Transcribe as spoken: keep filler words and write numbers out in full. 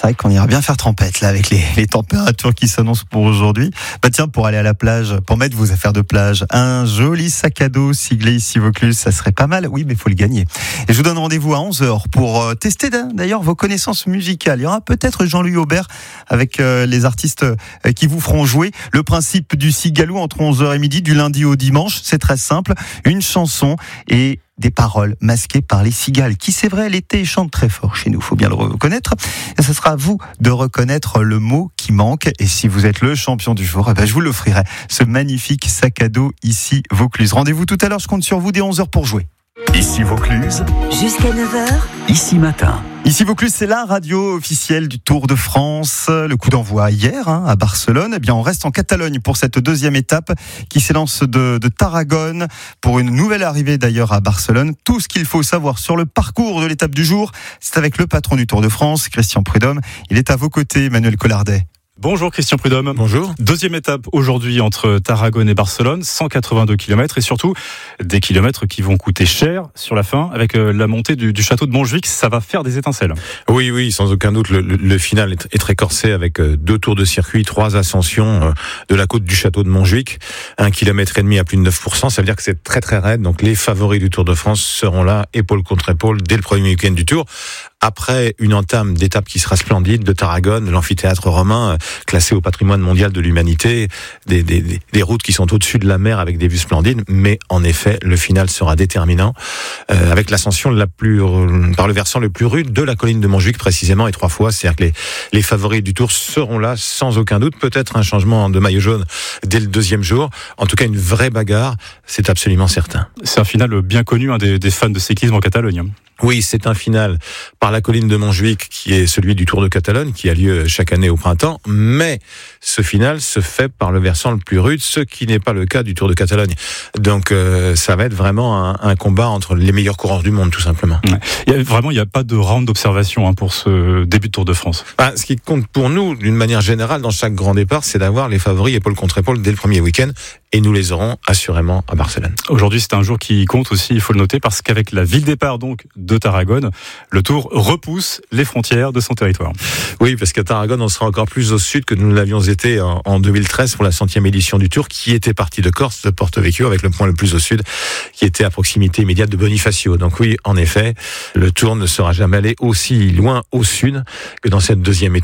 c'est vrai qu'on ira bien faire trempette là avec les, les températures qui s'annoncent pour aujourd'hui. Bah tiens, pour aller à la plage, pour mettre vos affaires de plage, un joli sac à dos siglé ici Vaucluse, ça serait pas mal. Oui, mais il faut le gagner. Et je vous donne rendez-vous à onze heures pour euh, tester d'ailleurs vos connaissances musicales. Il y aura peut-être Jean-Louis Aubert avec euh, les artistes euh, qui vous feront jouer. Le principe du Cigalou entre onze heures et midi, du lundi au dimanche, c'est très simple. Une chanson et des paroles masquées par les cigales, qui c'est vrai l'été chantent très fort chez nous, faut bien le reconnaître. Et ce sera à vous de reconnaître le mot qui manque. Et si vous êtes le champion du jour, eh ben je vous l'offrirai, ce magnifique sac à dos ici Vaucluse. Rendez-vous tout à l'heure, je compte sur vous dès onze heures pour jouer. Ici Vaucluse, jusqu'à neuf heures, ici matin. Ici Vaucluse, c'est la radio officielle du Tour de France. Le coup d'envoi hier hein, à Barcelone. Eh bien, on reste en Catalogne pour cette deuxième étape qui s'élance de, de Tarragone pour une nouvelle arrivée d'ailleurs à Barcelone. Tout ce qu'il faut savoir sur le parcours de l'étape du jour, c'est avec le patron du Tour de France, Christian Prudhomme. Il est à vos côtés, Emmanuel Collardet. Bonjour Christian Prudhomme. Bonjour. Deuxième étape aujourd'hui entre Tarragone et Barcelone, cent quatre-vingt-deux kilomètres et surtout des kilomètres qui vont coûter cher sur la fin avec la montée du, du château de Montjuic. Ça va faire des étincelles. Oui, oui, sans aucun doute. Le, le, le final est, est très corsé avec deux tours de circuit, trois ascensions de la côte du château de Montjuic, un kilomètre et demi à plus de neuf pour cent. Ça veut dire que c'est très très raide. Donc les favoris du Tour de France seront là, épaule contre épaule, dès le premier week-end du Tour. Après une entame d'étape qui sera splendide de Tarragone, l'amphithéâtre romain, classé au patrimoine mondial de l'humanité, des, des, des routes qui sont au-dessus de la mer avec des vues splendides, mais en effet, le final sera déterminant, euh, avec l'ascension la plus, euh, par le versant le plus rude de la colline de Montjuic précisément, et trois fois, c'est-à-dire que les, les favoris du Tour seront là sans aucun doute, peut-être un changement de maillot jaune dès le deuxième jour, en tout cas une vraie bagarre, c'est absolument certain. C'est un final bien connu hein, des, des fans de cyclisme en Catalogne. Oui, c'est un final par la colline de Montjuic qui est celui du Tour de Catalogne qui a lieu chaque année au printemps, mais ce final se fait par le versant le plus rude, ce qui n'est pas le cas du Tour de Catalogne. Donc euh, ça va être vraiment un, un combat entre les meilleurs coureurs du monde tout simplement. Ouais. Il y a, vraiment, il n'y a pas de round d'observation hein, pour ce début de Tour de France. Ah, ce qui compte pour nous, d'une manière générale, dans chaque grand départ, c'est d'avoir les favoris épaule contre épaule dès le premier week-end. Et nous les aurons assurément à Barcelone. Aujourd'hui, c'est un jour qui compte aussi, il faut le noter, parce qu'avec la ville départ donc de Tarragone, le Tour repousse les frontières de son territoire. Oui, parce qu'à Tarragone, on sera encore plus au sud que nous l'avions été en, en deux mille treize pour la centième édition du Tour, qui était partie de Corse, de Porto Vecchio, avec le point le plus au sud, qui était à proximité immédiate de Bonifacio. Donc oui, en effet, le Tour ne sera jamais allé aussi loin au sud que dans cette deuxième étape.